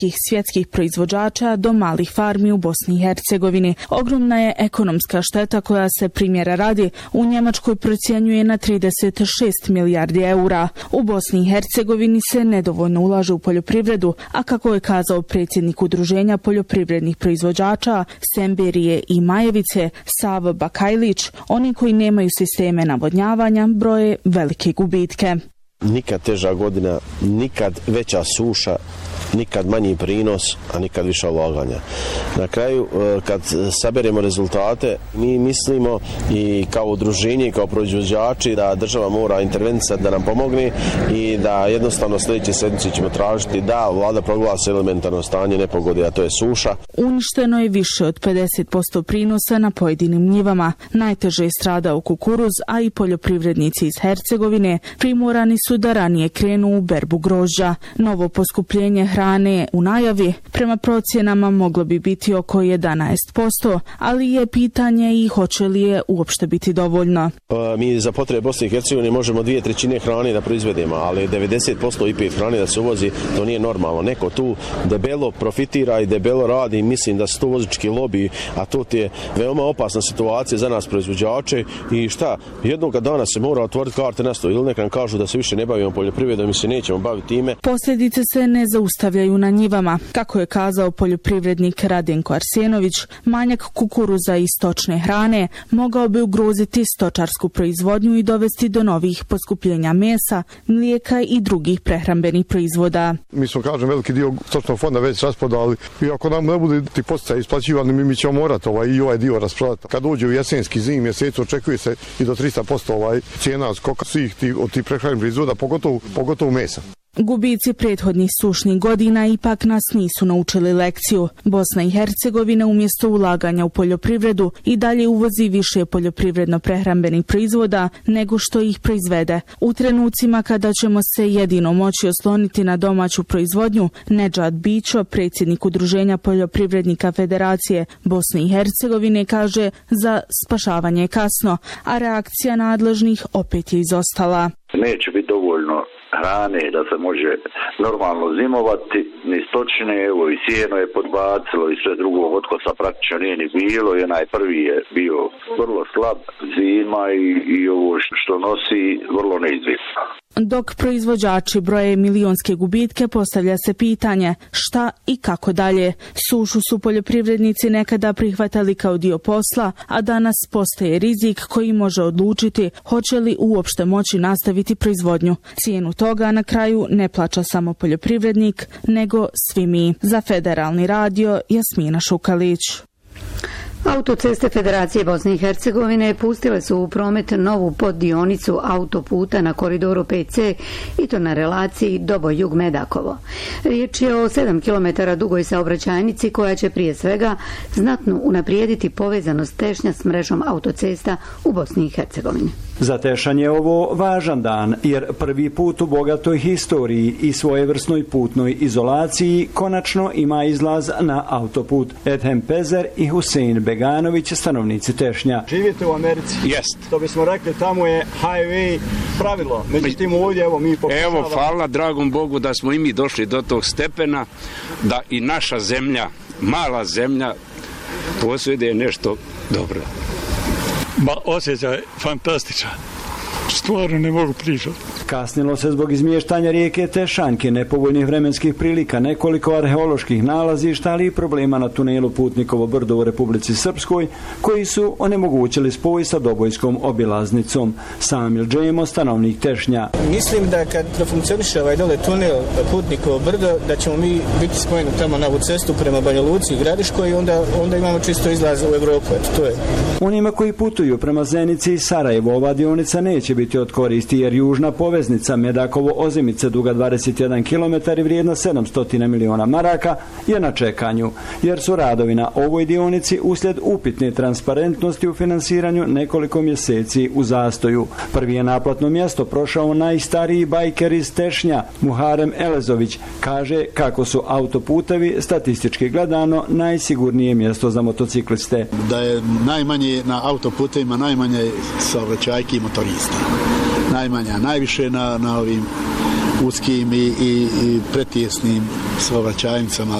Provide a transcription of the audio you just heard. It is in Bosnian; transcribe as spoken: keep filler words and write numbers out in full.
svjetskih proizvođača do malih farmi u Bosni i Hercegovini. Ogromna je ekonomska šteta koja se, primjera radi, u Njemačkoj procjenjuje na trideset šest milijardi eura. U Bosni i Hercegovini se nedovoljno ulaže u poljoprivredu, a kako je kazao predsjednik Udruženja poljoprivrednih proizvođača Semberije i Majevice Savo Bakajlić, oni koji nemaju sisteme navodnjavanja broje velike gubitke. Nikad teža godina, nikad veća suša, nikad manji prinos, a nikad više ulaganja. Na kraju, kad saberemo rezultate, mi mislimo i kao udruženje i kao proizvođači da država mora intervenisati da nam pomogne i da jednostavno sljedeće sedmice ćemo tražiti da vlada proglasi elementarno stanje nepogode, a to je suša. Uništeno je više od pedeset posto prinosa na pojedinim njivama. Najteže je stradao kukuruz, a i poljoprivrednici iz Hercegovine primorani su da ranije krenu u berbu grožđa. Novo poskupljenje hrane u najavi prema procjenama moglo bi biti oko jedanaest posto, ali je pitanje i hoće li je uopšte biti dovoljno. Mi za potrebe Bosne i Hercegovine možemo dvije trećine hrane da proizvedemo, ali devedeset posto I P hrane da se uvozi, to nije normalno. Neko tu debelo profitira i debelo radi i mislim da su to uvozički lobiji, a to je veoma opasna situacija za nas proizvođače i šta, jednog dana se mora otvoriti karte na sto ili neka nam kažu da se više ne bavimo poljoprivredom i se nećemo baviti time. Posljedice se ne zaustavljaju na njivama. Kako je kazao poljoprivrednik Radenko Arsenović, manjak kukuruza i stočne hrane mogao bi ugroziti stočarsku proizvodnju i dovesti do novih poskupljenja mesa, mlijeka i drugih prehrambenih proizvoda. Mi smo, kažem, veliki dio stočnog fonda već raspodali i ako nam ne bude ti poticaji isplaćivani, mi, mi ćemo morati ovaj, i ovaj dio rasprodati. Kad uđe u jesenski zim mjesec, očekuje se i do tristo posto ovaj, cijena skoka svih ti, od tih prehrambenih proizvoda, pogotovo, pogotovo mesa. Gubici prethodnih sušnih godina ipak nas nisu naučili lekciju. Bosna i Hercegovina umjesto ulaganja u poljoprivredu i dalje uvozi više poljoprivredno-prehrambenih proizvoda nego što ih proizvede. U trenucima kada ćemo se jedino moći osloniti na domaću proizvodnju, Nedžad Bićo, predsjednik Udruženja poljoprivrednika Federacije Bosne i Hercegovine, kaže za spašavanje je kasno, a reakcija nadležnih opet je izostala. Neće biti dovoljno hrane da se može normalno zimovati, ni stočne, evo i sjeno je podbacilo i sve drugo, otkosa praktično nije ni bilo i onaj prvi je bio vrlo slab, zima i, i ovo što nosi vrlo neizvjesno. Dok proizvođači broje milionske gubitke, postavlja se pitanje šta i kako dalje. Sušu su poljoprivrednici nekada prihvatali kao dio posla, a danas postaje rizik koji može odlučiti hoće li uopšte moći nastaviti proizvodnju. Cijenu toga na kraju ne plaća samo poljoprivrednik, nego svi mi. Za Federalni radio, Jasmina Šukalić. Autoceste Federacije Bosne i Hercegovine pustile su u promet novu poddionicu autoputa na koridoru pet ce i to na relaciji Doboj-Jug-Medakovo. Riječ je o sedam kilometara dugoj saobraćajnici koja će prije svega znatno unaprijediti povezanost Tešnja s mrežom autocesta u Bosni i Hercegovini. Za Tešanj je ovo važan dan, jer prvi put u bogatoj historiji i svojevrsnoj putnoj izolaciji konačno ima izlaz na autoput. Edhem Pezer i Husein Beganović, stanovnici Tešnja. Živite u Americi? Jest. To bismo rekli, tamo je highway pravilo. Međutim, ovdje evo mi pokušavamo. Evo, hvala dragom Bogu da smo i mi došli do tog stepena, da i naša zemlja, mala zemlja, posjeduje nešto dobro. Ba, osjećaj fantastičan. Stvarno ne mogu pričati. Kasnilo se zbog izmještanja rijeke Tešanjke, nepovoljnih vremenskih prilika, nekoliko arheoloških nalazišta, ali i problema na tunelu Putnikovo brdo u Republici Srpskoj, koji su onemogućili spoj sa Dobojskom obilaznicom. Samil Džemo, stanovnik Tešnja. Mislim da kad profunkcioniše ovaj dole tunel Putnikovo brdo, da ćemo mi biti spojeni tamo na ovu cestu prema Banja Luci i Gradiškoj i onda, onda imamo čisto izlaz u Evropu. Eto, to je. Onima koji putuju prema Zenici i Sarajevo, ova dionica neće biti od koristi, jer južna poveznica Medakovo-Ozimice duga dvadeset jedan kilometar i vrijedna sedamsto miliona maraka je na čekanju, jer su radovi na ovoj dionici uslijed upitne transparentnosti u finansiranju nekoliko mjeseci u zastoju. Prvi je naplatno mjesto prošao najstariji bajker iz Tešnja, Muharem Elezović, kaže kako su autoputevi statistički gledano najsigurnije mjesto za motocikliste. Da je najmanje na autoputevima, najmanje saobraćajki i motorista. Najmanja, najviše na, na ovim uskim i, i, i pretjesnim saobraćajnicama